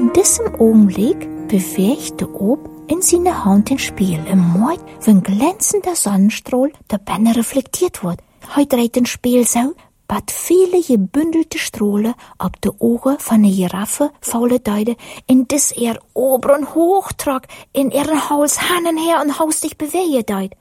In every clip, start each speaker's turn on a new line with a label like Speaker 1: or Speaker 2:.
Speaker 1: In diesem Augenblick bewegte Ob in seine Hand den Spiel im Mord, wenn glänzender Sonnenstrahl der Benne reflektiert wird. Heute dreht den Spiel so, bat viele gebündelte Strahle ab de Augen von der Giraffe faule Deide, in des oberen Hochtrag in ihren Hals hannen her und haustig bewege deid.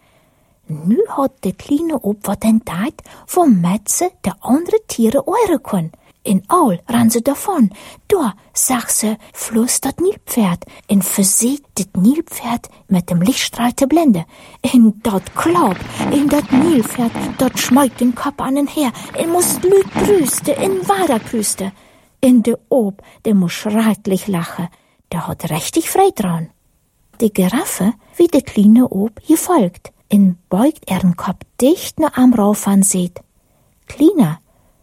Speaker 1: Nu hat de kleine Ob wat entdeckt, wo Metze de andere Tiere eure können. In Aul ran sie davon. Da, sagt sie, floss dat Nilpferd. In versiegt dit Nilpferd mit dem Lichtstrahl te blende. In dat Klapp, in dat Nilpferd, dat schmeigt den Kopf an den her. In muss Lüt brüste, in Wader brüste. In de Ob, der muss schrecklich lachen. Der hat richtig frei dran. Die Giraffe, wie de kleine Ob, gefolgt. In beugt ihren Kopf dicht nach am Rauf an sieht. Kleiner,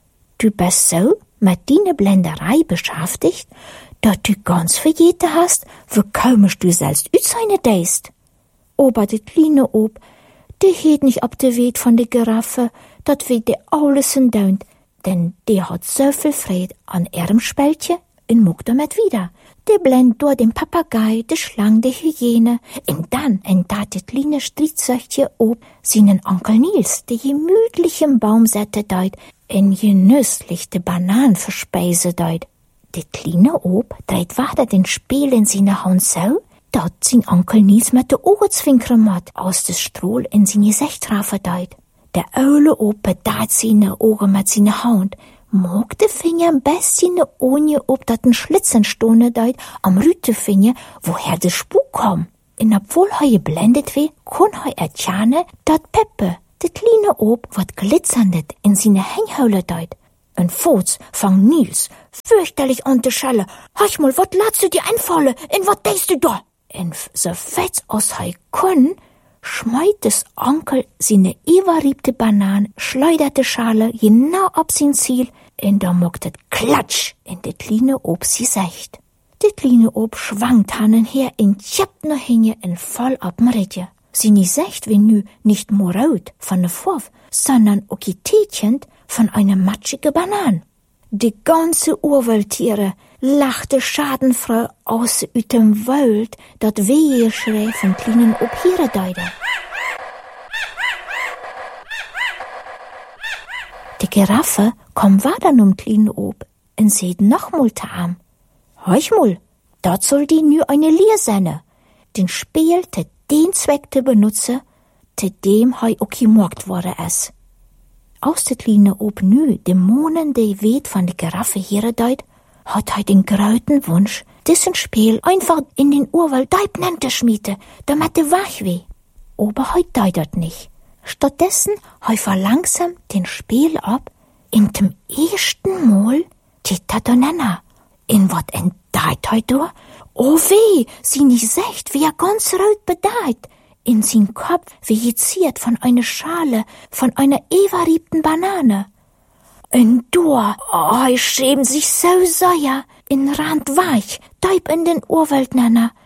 Speaker 1: du bist so mit deiner Blenderei beschäftigt, dass du ganz vergeten hast, wie komisch du selbst utseine deist. Aber die kleine Ob, die heet nicht ab de Weet von der Giraffe, dat wie de alles in deunt, denn die hat so viel Freude an ihrem Spältje und muck damit wieder. Die blend durch den Papagei, de Schlang, de Hyäne, und dann entdat die kleine Stritzöchtje Ob seinen Onkel Nils, der gemütlich im Baum sätte deut, in genüsslich de Bananen verspeise deut. Die kleine Ob dreht weiter den Spiel in seine Hand so, dat sein Onkel Nils mit de Augen zwinkern mat, aus des Strohl in sein Gesicht trafen deut. Der Eule Ob bedaht seine Augen mit seiner Hand, mag de Finger am besten ohne ob dat ein Schlitzen stone deut am Rütefinger, woher de Spuk kom. Und obwohl he geblendet weh, kon he ertjane, dat Peppe, de kleine Ob, wat glitzerndet in seine Hänghöhle deut. En Fuß fang Nils fürchterlich an de Schelle. Hach mal, wat ladst du dir einfalle? In wat denkst du da? En so fetz aus he kon, schmeut des Onkel seine überriebte Bananen, schleuderte Schale genau ab sein Ziel, und da mogt et Klatsch in de kleine Ob sie secht. De kleine Ob schwankt hannen her in tjapt noch hinge in voll ab'm Ridje. Sie nie secht wie nu nicht nur rot von ne Vorf, sondern auch getätchend von einer matschige Banan. Die ganze Urwaldtiere lachte schadenfrei aus dem Wald, dat Weheschrei von kleinen Ob hier deide. Die Giraffe kommt weiter kleinen Ob und sieht nochmal am. Heuch mal, dort soll die nu eine Lehr sein. Den Spiel te den Zweck te benutze, te dem hei auch gemorgt wurde es. Aus der kleine Ob nu dem Monen de Weet von der Giraffe hier deut, hat hei den grauten Wunsch, dessen Spiel einfach in den Urwald deib nennte schmiete, damit de wach weh. Aber hei deidert nicht. Stattdessen hei verlangsamt den Spiel ab, in dem ersten Mal tita donenna. In wat entdeit hei do? Oh weh, sie nicht secht, wie ganz rot bedeit. In sein Kopf vejiziert von einer Schale, von einer überriebten Banane. Und da, hei schämt sich so sehr, in Rand weich, deib in den Urwald nenner.